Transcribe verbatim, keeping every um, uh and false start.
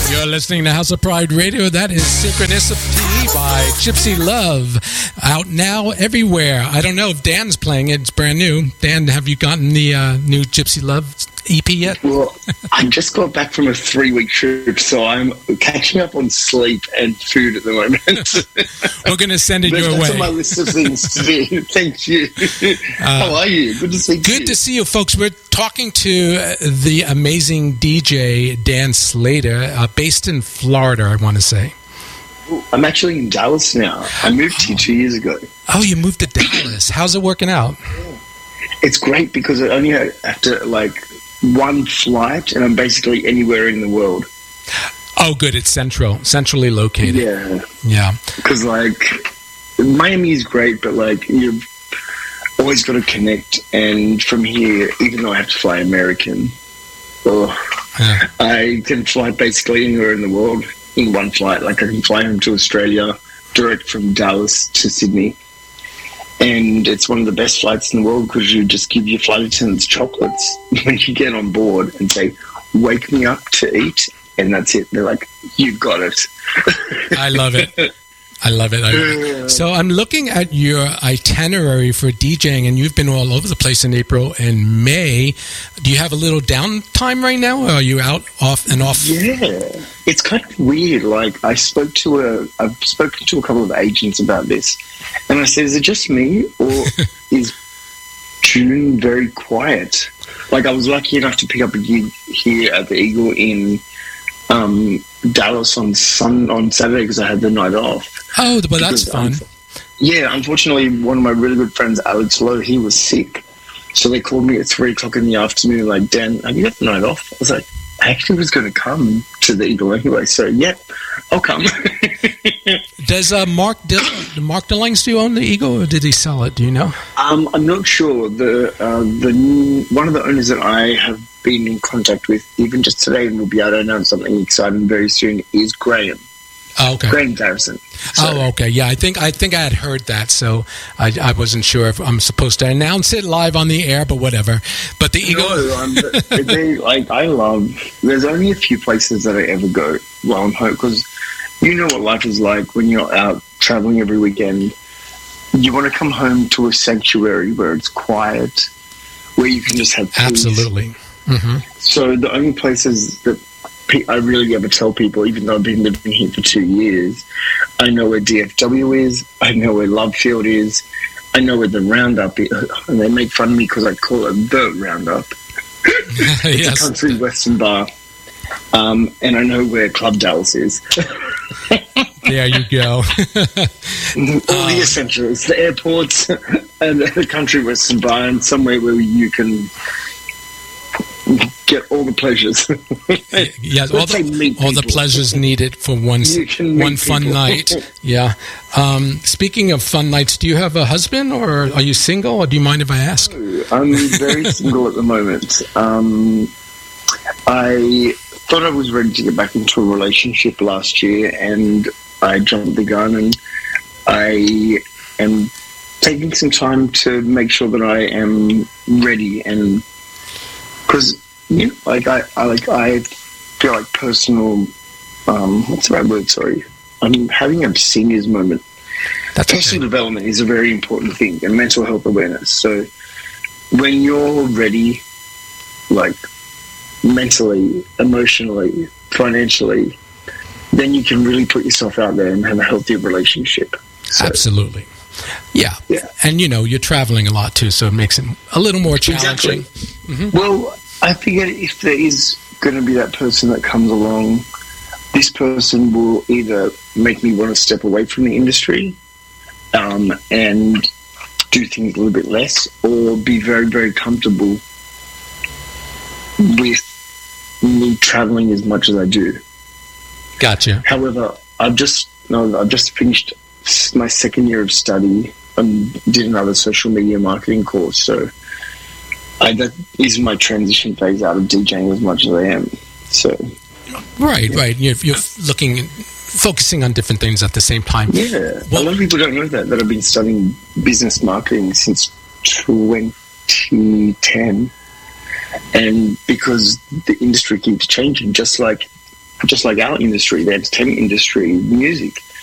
You're listening to House of Pride Radio. That is Synchronicity by Gypsy Love. Out now everywhere. I don't know if Dan's playing it. It's brand new. Dan, have you gotten the uh, new Gypsy Love E P yet? Well, I just got back from a three-week trip, so I'm catching up on sleep and food at the moment. We're going to send it That's your way. That's on my list of things to do. Thank you. Uh, How are you? Good to see you. Good to see you, folks. We're talking to the amazing D J Dan Slater, uh, based in Florida, I want to say. I'm actually in Dallas now. I moved here two years ago. Oh, you moved to Dallas. How's it working out? It's great because I only have to, like, one flight, and I'm basically anywhere in the world. Oh, good. It's central, centrally located. Yeah. Yeah. Because, like, Miami is great, but, like, you've always got to connect. And from here, even though I have to fly American, oh, yeah. I can fly basically anywhere in the world in one flight. Like, I can fly home to Australia direct from Dallas to Sydney. And it's one of the best flights in the world because you just give your flight attendants chocolates when you get on board and say, wake me up to eat. And that's it. They're like, you got it. I love it. I love it. I love it. So I'm looking at your itinerary for DJing, and you've been all over the place in April and May. Do you have a little downtime right now, or are you out off and off? Yeah, it's kind of weird. Like, I spoke to a, I've spoken to a couple of agents about this, and I said, is it just me, or is June very quiet? Like, I was lucky enough to pick up a gig here at the Eagle in um, Dallas on sun on Saturday because I had the night off. Oh, but that's because, fun. Um, yeah, unfortunately, one of my really good friends, Alex Lowe, he was sick. So they called me at three o'clock in the afternoon, like, Dan, have you got the night off? I was like, I actually was going to come to the Eagle anyway, so yeah, I'll come. Does uh, Mark Dill- Mark Dillings do own the Eagle, or did he sell it? Do you know? Um, I'm not sure. The uh, the one of the owners that I have been in contact with, even just today, and we'll be able to announce something exciting very soon, is Graham. Oh, okay. Graham Garrison. So, oh, okay. Yeah, I think I think I had heard that, so I, I wasn't sure if I'm supposed to announce it live on the air, but whatever. But the Eagle, no, um, they, like I love. There's only a few places that I ever go while I'm home because you know what life is like when you're out traveling every weekend. You want to come home to a sanctuary where it's quiet, where you can just have peace. Absolutely. Mm-hmm. So the only places that I really ever tell people, even though I've been living here for two years, I know where D F W is, I know where Love Field is, I know where the Roundup is, and they make fun of me because I call it the Roundup. It's yes. a country western bar. Um, and I know where Club Dallas is. There you go. All the um, essentials, the airports, and the country western bar, and somewhere where you can get all the pleasures. Yes, all the, all the pleasures needed for one one fun people. night. Yeah. Um, speaking of fun nights, do you have a husband, or are you single, or do you mind if I ask? I'm very single at the moment. Um, I thought I was ready to get back into a relationship last year, and I jumped the gun, and I am taking some time to make sure that I am ready, and because you know, like I, I like I feel like personal. Um, what's the right word? Sorry, I'm having a seniors moment. That's personal okay. development is a very important thing, and mental health awareness. So when you're ready, like mentally, emotionally, financially, then you can really put yourself out there and have a healthy relationship. So, absolutely. Yeah. Yeah. And, you know, you're traveling a lot, too, so it makes it a little more challenging. Exactly. Mm-hmm. Well, I figure if there is going to be that person that comes along, this person will either make me want to step away from the industry um, and do things a little bit less, or be very, very comfortable with me traveling as much as I do. Gotcha. However, I've just no, I've just finished my second year of study and did another social media marketing course. So I, that is my transition phase out of DJing as much as I am. So right, right. You're, you're looking, focusing on different things at the same time. Yeah, well, a lot of people don't know that that I've been studying business marketing since twenty ten. And because the industry keeps changing, just like just like our industry, the entertainment industry, music.